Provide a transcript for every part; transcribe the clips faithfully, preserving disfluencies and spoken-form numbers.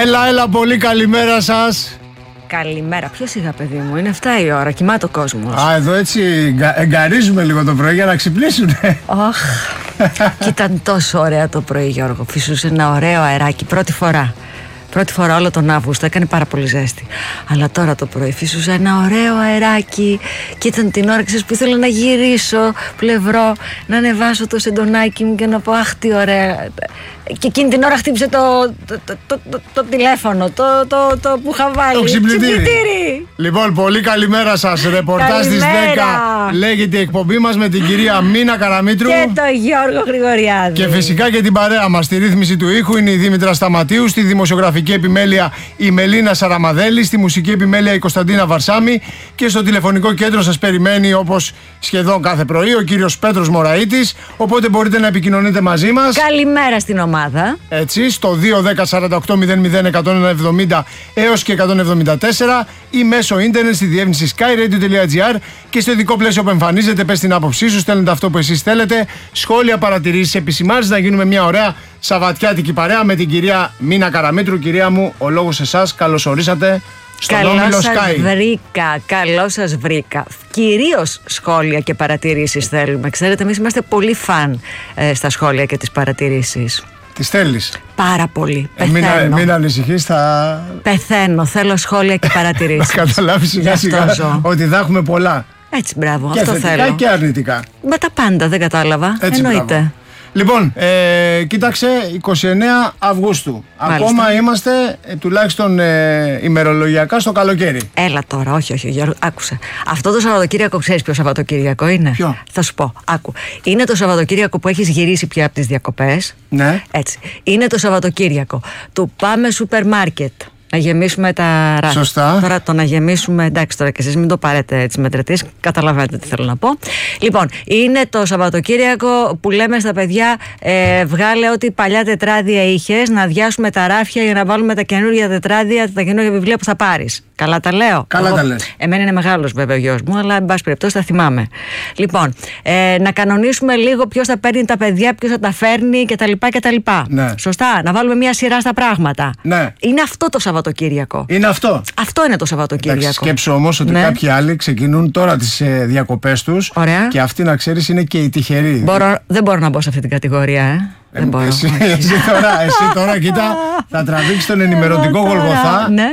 Έλα, έλα, πολύ καλημέρα σας. Καλημέρα. Ποιο σιγά, παιδί μου, είναι εφτά η ώρα, κοιμάται ο κόσμος. Α, εδώ έτσι εγκαρίζουμε λίγο το πρωί για να ξυπνήσουνε. Αχ, και ήταν τόσο ωραία το πρωί, Γιώργο. Φυσούσε ένα ωραίο αεράκι, πρώτη φορά. Πρώτη φορά όλο τον Αύγουστο, έκανε πάρα πολύ ζέστη. Αλλά τώρα το πρωί φύσουσε ένα ωραίο αεράκι και ήταν την ώρα, ξέρεις, που ήθελα να γυρίσω πλευρό, να ανεβάσω το σεντονάκι μου και να πω αχ τι ωραία. Και εκείνη την ώρα χτύπησε το, το, το, το, το, το τηλέφωνο, το, το, το που είχα βάλει. Το ξυπνητήρι. Λοιπόν, πολύ καλημέρα σας. Ρεπορτάζ στις δέκα λέγεται η εκπομπή μας με την κυρία Μίνα Καραμήτρου και τον Γιώργο Γρηγοριάδη. Και φυσικά και την παρέα μας. Στη ρύθμιση του ήχου είναι η Δήμητρα Σταματίου, στη δημοσιογραφική επιμέλεια η Μελίνα Σαραμαδέλη, στη μουσική επιμέλεια η Κωνσταντίνα Βαρσάμι και στο τηλεφωνικό κέντρο σας περιμένει, όπως σχεδόν κάθε πρωί, ο κύριος Πέτρος Μωραΐτης. Οπότε μπορείτε να επικοινωνείτε μαζί μας. Καλημέρα στην ομάδα. Έτσι, στο δύο δέκα σαράντα οκτώ μηδέν μηδέν εκατόν εβδομήντα έως και εκατόν εβδομήντα τέσσερα ή μέσω ίντερνετ στη διεύθυνση skyradio.gr και στο ειδικό πλαίσιο που εμφανίζεται. Πες την άποψή σου, στέλνετε αυτό που εσείς θέλετε. Σχόλια, παρατηρήσεις, επισημάνσεις, να γίνουμε μια ωραία σαββατιάτικη παρέα με την κυρία Μίνα Καραμήτρου. Κυρία μου, ο λόγος εσάς. Καλώς ορίσατε. Καλώς σας βρήκα, καλώς σας βρήκα. Κυρίως σχόλια και παρατηρήσεις θέλουμε. Ξέρετε, εμείς είμαστε πολύ φαν ε, στα σχόλια και τις παρατηρήσεις. Τις θέλεις? Πάρα πολύ. Ε, μην, μην ανησυχείς, θα... Πεθαίνω, θέλω σχόλια και παρατηρήσεις. Θα καταλάβεις σιγά σιγά ότι θα έχουμε πολλά. Έτσι, μπράβο, και αυτό θετικά θέλω. Και αρνητικά. Μα τα πάντα, δεν κατάλαβα. Έτσι, εννοείται. Μπράβο. Λοιπόν, ε, κοίταξε, εικοστή ενάτη Αυγούστου. Μάλιστα. Ακόμα είμαστε ε, τουλάχιστον ε, ημερολογιακά στο καλοκαίρι. Έλα τώρα, όχι, όχι, Γιώργο, άκουσε. Αυτό το Σαββατοκύριακο, ξέρεις ποιο Σαββατοκύριακο είναι? Ποιο? Θα σου πω, άκου. Είναι το Σαββατοκύριακο που έχεις γυρίσει πια από τις διακοπές. Ναι. Έτσι. Είναι το Σαββατοκύριακο του πάμε σούπερ μάρκετ. Να γεμίσουμε τα ράφια. Σωστά. Τώρα το να γεμίσουμε, εντάξει τώρα και εσείς μην το πάρετε έτσι μετρητής, καταλαβαίνετε τι θέλω να πω. Λοιπόν, είναι το Σαββατοκύριακο που λέμε στα παιδιά, ε, βγάλε ό,τι παλιά τετράδια είχες, να αδειάσουμε τα ράφια για να βάλουμε τα καινούργια τετράδια, τα καινούργια βιβλία που θα πάρεις. Καλά τα λέω? Καλά Εγώ, τα λες. Εμένα είναι μεγάλος βέβαια ο γιος μου, αλλά εν πάση περιπτώσει θα θυμάμαι. Λοιπόν, ε, να κανονίσουμε λίγο ποιος θα παίρνει τα παιδιά, ποιος θα τα φέρνει κτλ. κτλ. Ναι. Σωστά, να βάλουμε μια σειρά στα πράγματα. Ναι. Είναι αυτό το Σαββατοκύριακο. Είναι αυτό. Αυτό είναι το Σαββατοκύριακο. Εντάξει, σκέψου όμως ότι ναι. κάποιοι άλλοι ξεκινούν τώρα τις ε, διακοπές τους. Ωραία. Και αυτοί, να ξέρεις, είναι και οι τυχεροί. Μπορώ, δεν μπορώ να μπω σε αυτή την κατηγορία, ε. Ε, δεν μπορώ. Εσύ, εσύ, τώρα, εσύ τώρα, κοίτα, θα τραβήξεις τον ενημερωτικό Γολγοθά. Ναι.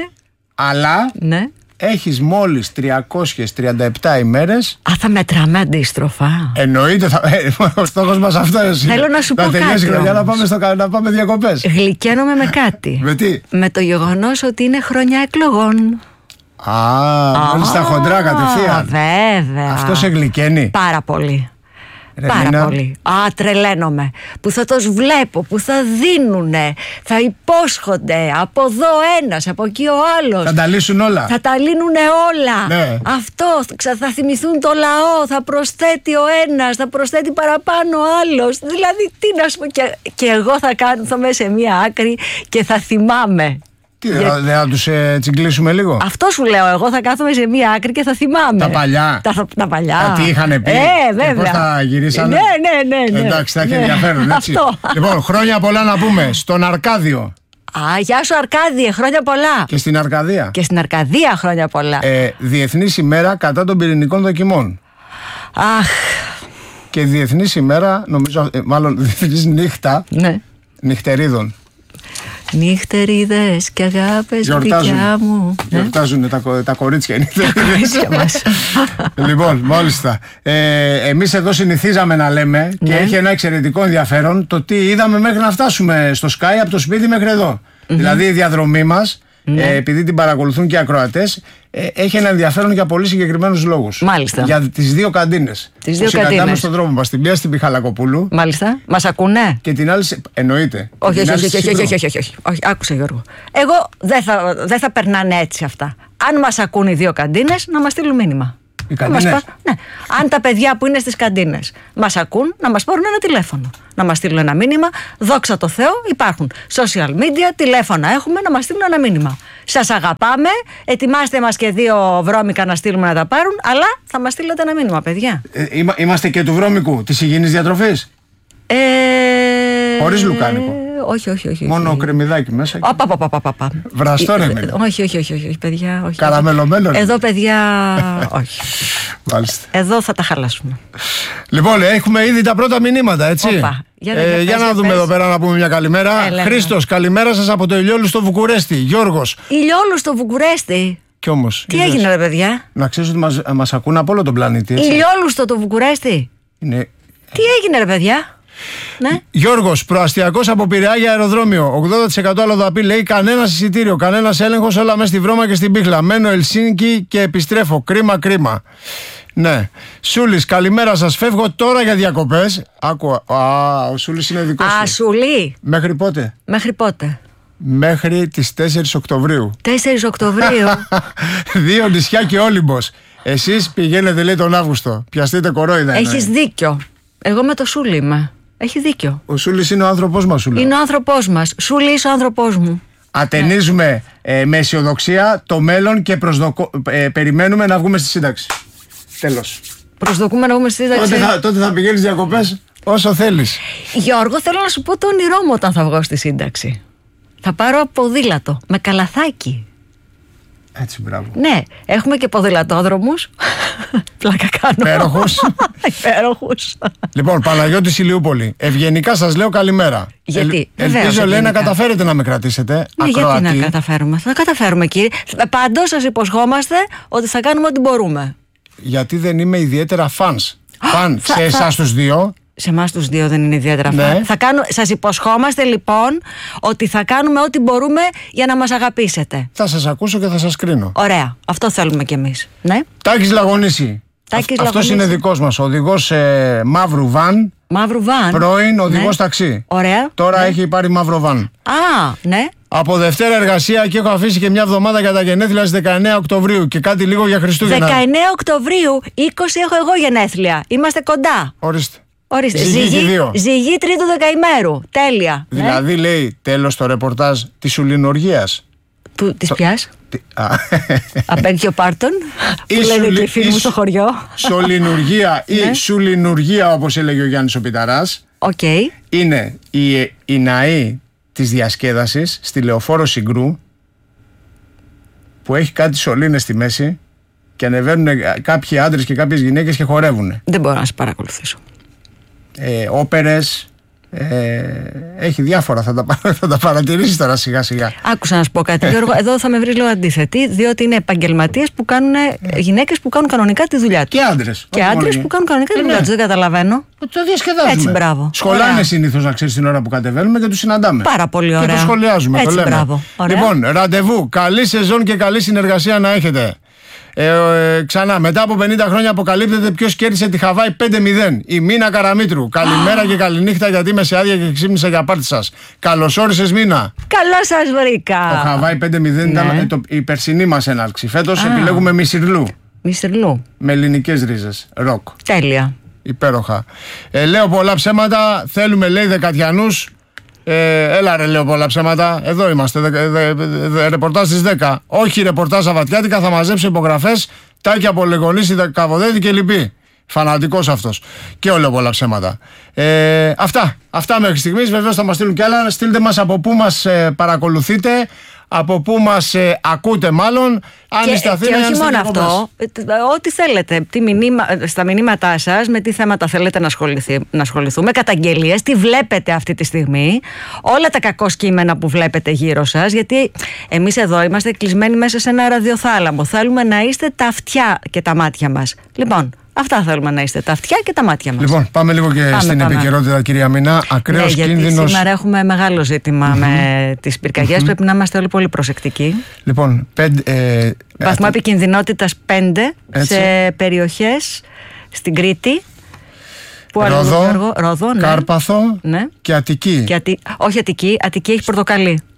Αλλά ναι. έχεις μόλις τριακόσιες τριάντα επτά ημέρες. Α, θα μετράμε αντίστροφα. Εννοείται, θα, ε, ο στόχος μας αυτός είναι. Θέλω να σου να πω τελειώσει κάτι. η χρονιά, να πάμε, στο, να πάμε διακοπές. Γλυκαίνομαι με κάτι. Με τι? Με το γεγονός ότι είναι χρονιά εκλογών. Α, μόλις στα χοντρά κατευθείαν. Βέβαια. Αυτό σε γλυκαίνει? Πάρα πολύ. Ρε, Πάρα Μίνα. πολύ. Α, τρελαίνομαι. Που θα τους βλέπω, που θα δίνουνε, θα υπόσχονται από εδώ ένας, από εκεί ο άλλος. Θα τα λύσουν όλα. Θα τα λύνουνε όλα. Ναι. Αυτό, ξα- θα θυμηθούν το λαό, θα προσθέτει ο ένας, θα προσθέτει παραπάνω ο άλλος. Δηλαδή, τι να σου πω, και, και εγώ θα κάνω σε μία άκρη και θα θυμάμαι. Τι, Για... δεν θα τους ε, τσιγκλίσουμε λίγο? Αυτό σου λέω, εγώ θα κάθομαι σε μία άκρη και θα θυμάμαι. Τα παλιά. Τα, τα παλιά. Α, τι είχανε πει? Ε, βέβαια. Και πώς τα γυρίσανε? Ναι, ναι, ναι, ναι. Εντάξει, θα έχει ναι. ενδιαφέρον, έτσι. Αυτό. Λοιπόν, χρόνια πολλά να πούμε στον Αρκάδιο. Α, γεια σου Αρκάδιε, χρόνια πολλά. Και στην Αρκαδία. Και στην Αρκαδία χρόνια πολλά. Ε, Διεθνής ημέρα κατά των πυρηνικών δοκιμών. Αχ. Και Διεθνής ημέρα, νομίζω, ε, μάλλον Διεθνής νύχτα Ναι. νυχτερίδων. Νύχτερίδες και αγάπες γλυκιά μου. Γιορτάζουν τα, κο- τα κορίτσια οι Τα κορίτσια μας. Λοιπόν, μάλιστα. Ε, εμείς εδώ συνηθίζαμε να λέμε και Ναι. έχει ένα εξαιρετικό ενδιαφέρον το τι είδαμε μέχρι να φτάσουμε στο Sky από το σπίτι μέχρι εδώ. Δηλαδή η διαδρομή μας, Ναι. ε, επειδή την παρακολουθούν και οι ακροατές, ε, έχει ένα ενδιαφέρον για πολύ συγκεκριμένους λόγους. Μάλιστα. Για τις δύο καντίνες. Τις δύο που συναντάμε καντίνες. στον δρόμο μας. Την μία στην Πιχαλακοπούλου Μάλιστα. Μας ακούνε? και την άλλη. σε- Εννοείται. Όχι, Την όχι, άλλη όχι, στη όχι, όχι, Σύγκρο. όχι, όχι, όχι, όχι. Άκουσε Γιώργο. Εγώ δεν θα, δεν θα περνάνε έτσι αυτά. Αν μας ακούν οι δύο καντίνες, να μας στείλουν μήνυμα. Οι Να μας καντίνες. πά- ναι. Αν τα παιδιά που είναι στις καντίνες μας ακούν, να μας πάρουν ένα τηλέφωνο. Να μας στείλουν ένα μήνυμα. Δόξα τω Θεώ, υπάρχουν social media, τηλέφωνα έχουμε, να μας στείλουν ένα μήνυμα. Σας αγαπάμε, ετοιμάστε μας και δύο βρώμικα να στείλουμε να τα πάρουν, αλλά θα μας στείλετε ένα μήνυμα, παιδιά. Ε, είμα- είμαστε και του βρώμικου, της υγιεινής διατροφής. Ε... Χωρίς λουκάνικο. όχι, όχι, όχι. Μόνο κρεμμυδάκι μέσα. Απαπαπαπαπαπα. Βραστό ρε μήνυμα. Όχι, όχι, όχι, όχι, παιδιά. Όχι. Καραμελωμένο. Εδώ, παιδιά, όχι. Μάλιστα. Εδώ θα τα χαλάσουμε. Λοιπόν, έχουμε ήδη τα πρώτα μηνύματα, έτσι. Οπα. Για, ε, πες, για να για δούμε πες. εδώ πέρα να πούμε μια καλημέρα. Χρήστος, καλημέρα σας από το Ηλιόλου στο Βουκουρέστι. Γιώργος. Ηλιόλου στο Βουκουρέστι. Κι όμως. Τι είδες, έγινε, ρε παιδιά. Να ξέρεις ότι μας, μας ακούν από όλο τον πλανήτη. Έτσι. Ηλιόλου στο το Βουκουρέστι. Είναι... Τι έγινε, ρε παιδιά. Ναι. Γιώργος, προαστιακός από Πειραιά για αεροδρόμιο. ογδόντα τοις εκατό αλλοδαπή λέει: κανένας εισιτήριο, κανένας έλεγχος, όλα μέσα στη Βρώμα και στην Πίχλα. Μένω Ελσίνκι και επιστρέφω. Κρίμα, κρίμα. Ναι. Σούλης, καλημέρα σας. Φεύγω τώρα για διακοπές. Άκουα. Α, ο Σούλης είναι δικός σου. Α, Σουλή. Μέχρι πότε? Μέχρι πότε? Μέχρι τις τέσσερις Οκτωβρίου. τέσσερις Οκτωβρίου. Δύο νησιά και Όλυμπος. Εσείς πηγαίνετε, λέει, τον Αύγουστο. Πιαστείτε κορόιδα. Έχεις δίκιο. Εγώ με το Σούλη είμαι. Έχει δίκιο. Ο Σούλης είναι ο άνθρωπός μας, σου λέω. Είναι ο άνθρωπός μας. Σούλη, είσαι ο άνθρωπός μου. Ατενίζουμε ε, με αισιοδοξία το μέλλον και προσδοκο... ε, περιμένουμε να βγούμε στη σύνταξη. Τέλος. Προσδοκούμε να βγούμε στη σύνταξη. Τότε θα, τότε θα πηγαίνεις διακοπές όσο θέλεις. Γιώργο, θέλω να σου πω το όνειρό μου όταν θα βγω στη σύνταξη. Θα πάρω ποδήλατο με καλαθάκι. Έτσι, μπράβο. Ναι, έχουμε και ποδηλατόδρομους. Πλάκα κάνω. Υπέροχους. Υπέροχους. Λοιπόν, Παναγιώτης Ηλιούπολη. Ευγενικά σας λέω καλημέρα. Γιατί, Ελ, βεβαίως, ελπίζω, λέει, να ευγενικά. καταφέρετε να με κρατήσετε. Ναι, ακροατή. γιατί να καταφέρουμε. Θα καταφέρουμε, κύριε. Παντός σας υποσχόμαστε ότι θα κάνουμε ό,τι μπορούμε. Γιατί δεν είμαι ιδιαίτερα φανς. Φαν θα- σε θα- εσάς τους δύο. Σε εμάς τους δύο δεν είναι ιδιαίτερα Ναι. φαν. Θα κάνω, σας υποσχόμαστε λοιπόν ότι θα κάνουμε ό,τι μπορούμε για να μας αγαπήσετε. Θα σας ακούσω και θα σας κρίνω. Ωραία. Αυτό θέλουμε κι εμείς. Ναι. Τάκης Λαγωνίση. Τάκης Αυτός Λαγωνίση. είναι δικός μας. Οδηγός ε, μαύρου βαν. Μαύρου βαν. Πρώην οδηγός Ναι. ταξί. Ωραία. Τώρα Ναι. έχει πάρει μαύρο βαν. Α, ναι. Από Δευτέρα εργασία και έχω αφήσει και μια εβδομάδα για τα γενέθλια στις δεκαεννέα Οκτωβρίου και κάτι λίγο για Χριστούγεννα. δεκαεννέα Οκτωβρίου, είκοσι έχω εγώ γενέθλια. Είμαστε κοντά. Ορίστε. Ορίστε. Ζυγή και δύο. ζυγή τρίτου δεκαημέρου. Τέλεια. Ναι. Δηλαδή λέει τέλος το ρεπορτάζ της σουλινοργίας. Του, της ποιας? Τι- α, Απέγγιο πάρτον. Η Που λένε σουλι- και οι φίλοι η μου σου- στο χωριό. Σολινοργία ή Ναι. σουλινοργία, όπως έλεγε ο Γιάννης ο Πιταράς, Οκ. είναι η, η ναή της διασκέδασης στη Λεωφόρο Συγκρού, που έχει κάτι σωλήνες στη μέση και ανεβαίνουν κάποιοι άντρες και κάποιες γυναίκες και χορεύουν. Δεν μπορώ να σε παρακολουθήσω. Ε, όπερες, ε, έχει διάφορα, θα τα, πα- θα τα παρατηρήσεις τώρα σιγά σιγά. Άκουσα να σου πω κάτι, Γιώργο. Εδώ θα με βρει λίγο αντίθετη, διότι είναι επαγγελματίες που κάνουν, γυναίκες που κάνουν κανονικά τη δουλειά τους. Και άντρες. Και όχι άντρες μόνο που κάνουν κανονικά τη Ε, δουλειά ναι. τους. Δεν καταλαβαίνω. Το διασκεδάζουμε. Έτσι, μπράβο. Σχολάνε Ωραία. συνήθως, να ξέρεις, την ώρα που κατεβαίνουμε και τους συναντάμε. Πάρα πολύ Και ωραία. το σχολιάζουμε, Έτσι, το λέμε. μπράβο. Ωραία. Λοιπόν, ραντεβού. Καλή σεζόν και καλή συνεργασία να έχετε. Ε, ε, ξανά, μετά από πενήντα χρόνια αποκαλύπτεται ποιος κέρδισε τη Χαβάη πέντε μηδέν. Η Μίνα Καραμήτρου. Καλημέρα και καληνύχτα, γιατί είμαι σε άδεια και ξύπνησα για πάρτι σας. Καλώς όρισες, Μίνα. Καλώς σας βρήκα. Το Χαβάη πέντε μηδέν ήταν Ναι. ε, το, η περσινή μας έναρξη. Φέτος Α. επιλέγουμε Μισιρλού. Μίστερ Λου. Με ελληνικές ρίζες. Ροκ. Τέλεια. Υπέροχα. Ε, λέω πολλά ψέματα. Θέλουμε, λέει, Δεκατιανούς. Ε, έλα ρε, λέω πολλά ψέματα. Εδώ είμαστε. Δε, δε, δε, δε, ρεπορτάζ στις δέκα. Όχι ρεπορτάζ Σαββατιάτικα. Θα μαζέψει υπογραφές. Τάκη από Λεγονίση, Καβοδέτη και λοιποί. Φανατικός αυτός. Και όλο πολλά ψέματα. Ε, αυτά. Αυτά μέχρι στιγμής. Βεβαίως θα μας στείλουν κι άλλα. Στείλτε μας από πού μας ε, παρακολουθείτε. Από πού μας ε, ακούτε, μάλλον. Αν Και, είστε και Αθήνα, αν όχι είστε μόνο διακοπές. αυτό, ε, τ- ό,τι θέλετε. Τι μηνύμα, στα μηνύματά σας, με τι θέματα θέλετε να, ασχοληθεί, να ασχοληθούμε, καταγγελίες, τι βλέπετε αυτή τη στιγμή, όλα τα κακό κείμενα που βλέπετε γύρω σας, γιατί εμείς εδώ είμαστε κλεισμένοι μέσα σε ένα ραδιοθάλαμο. Θέλουμε να είστε τα αυτιά και τα μάτια μας. Λοιπόν, αυτά θέλουμε να είστε, τα αυτιά και τα μάτια μας. Λοιπόν, πάμε λίγο και Πάμε, στην πάμε. επικαιρότητα, κυρία Μινά. Ναι, Ακραίος γιατί κίνδυνος. σήμερα έχουμε μεγάλο ζήτημα με τις πυρκαγιές. Πρέπει να είμαστε όλοι πολύ προσεκτικοί. Λοιπόν, πέντε, ε, Βαθμό ε, επικινδυνότητας πέντε Έτσι. σε περιοχές στην Κρήτη. Πού άλλο, Ρόδο, Γιώργο? Ρόδο, ναι. Κάρπαθο Ναι. και Αττική. Και Αττική, όχι Αττική, Αττική έχει πορτοκαλί.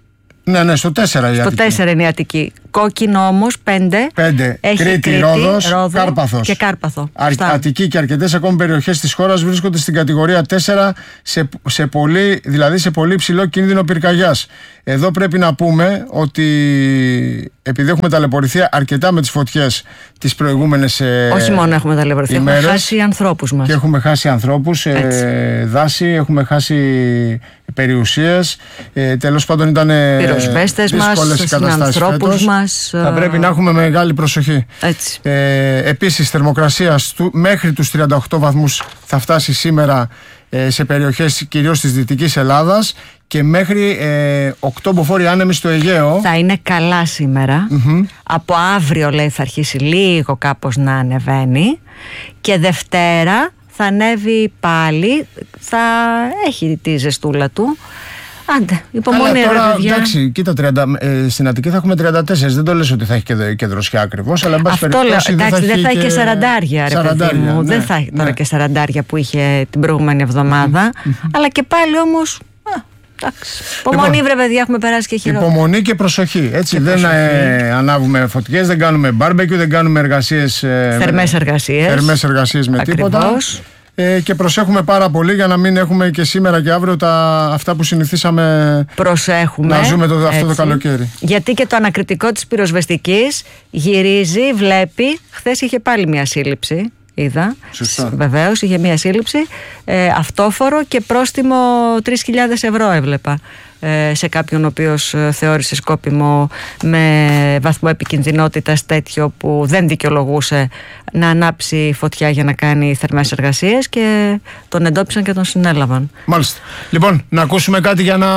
Ναι, ναι, στο τέσσερα η Στο Αττική. τέσσερα είναι η Αττική. Κόκκινο όμως πέντε. πέντε. Έχει Κρήτη, Κρήτη, Ρόδος, Ρόδο Κάρπαθος. και Κάρπαθο. Α, Αυτά. Αττική και αρκετές ακόμη περιοχές της χώρας βρίσκονται στην κατηγορία τέσσερα, σε, σε πολύ, δηλαδή σε πολύ υψηλό κίνδυνο πυρκαγιάς. Εδώ πρέπει να πούμε ότι επειδή έχουμε ταλαιπωρηθεί αρκετά με τις φωτιές τις προηγούμενες ε, Όχι μόνο έχουμε ταλαιπωρηθεί, έχουμε ημέρες, χάσει ανθρώπους μας. και έχουμε χάσει ανθρώπους, ε, δάση, έχουμε χάσει περιουσίες. Ε, τέλος πάντων ήταν Πυροσβέστες μας, δύσκολες οι καταστάσεις συνανθρώπους φέτος. μας. Θα πρέπει να έχουμε μεγάλη προσοχή. Έτσι. Ε, επίσης, θερμοκρασία στου, μέχρι τους τριάντα οκτώ βαθμούς θα φτάσει σήμερα ε, σε περιοχές κυρίως της Δυτικής Ελλάδας και μέχρι ε, οκτώ μποφόρ άνεμοι στο Αιγαίο. Θα είναι καλά σήμερα. Mm-hmm. Από αύριο λέει θα αρχίσει λίγο κάπως να ανεβαίνει και Δευτέρα θα ανέβει πάλι, θα έχει τη ζεστούλα του. Άντε, υπομονή ρε τώρα, παιδιά. εντάξει, κοίτα, τριάντα, ε, στην Αττική θα έχουμε τριάντα τέσσερα. Δεν το λες ότι θα έχει και, και δροσιά ακριβώς, αλλά εν πάση Αυτό λέω, περιπτώσει εντάξει, δεν θα έχει και και σαραντάρια ρε παιδί μου. Ναι, Δεν θα έχει τώρα ναι. και σαραντάρια που είχε την προηγούμενη εβδομάδα. Mm-hmm. Αλλά και πάλι όμως. Α, εντάξει. Υπομονή βρε παιδιά, έχουμε περάσει και χειρότερα. Υπομονή και προσοχή. Έτσι, και δεν προσοχή. Ε, ανάβουμε φωτιές, δεν κάνουμε μπάρμπεκιου, δεν κάνουμε εργασίες. Ε, Θερμές εργασίες. Θερμές εργασίες με Ακριβώς. τίποτα. Ε, και προσέχουμε πάρα πολύ για να μην έχουμε και σήμερα και αύριο τα, αυτά που συνηθίσαμε Προσέχουμε, να ζούμε το, αυτό έτσι. το καλοκαίρι. Γιατί και το ανακριτικό της πυροσβεστικής γυρίζει, βλέπει. Χθες είχε πάλι μια σύλληψη. Είδα. Σωστά. Βεβαίως είχε μια σύλληψη. Ε, αυτόφορο και πρόστιμο τρεις χιλιάδες ευρώ έβλεπα. Ε, σε κάποιον ο οποίος ε, θεώρησε σκόπιμο με βαθμό επικινδυνότητας τέτοιο που δεν δικαιολογούσε να ανάψει φωτιά για να κάνει θερμές εργασίες και τον εντόπισαν και τον συνέλαβαν. Μάλιστα. Λοιπόν, να ακούσουμε κάτι για να...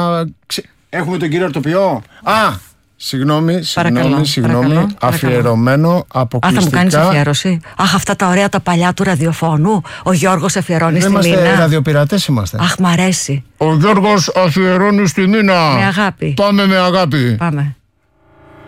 Έχουμε τον κύριο Αρτοπιό. Α! Συγγνώμη, συγγνώμη, συγγνώμη. Αφιερωμένο αποκλειστικά. Α, θα μου κάνεις αφιέρωση. Αχ, αυτά τα ωραία τα παλιά του ραδιοφώνου. Ο Γιώργος αφιερώνει στη Μίνα. Είμαστε ραδιοπειρατές είμαστε. Αχ, μ' αρέσει. Ο Γιώργος αφιερώνει στη Μίνα. Με αγάπη. Πάμε με αγάπη. Πάμε.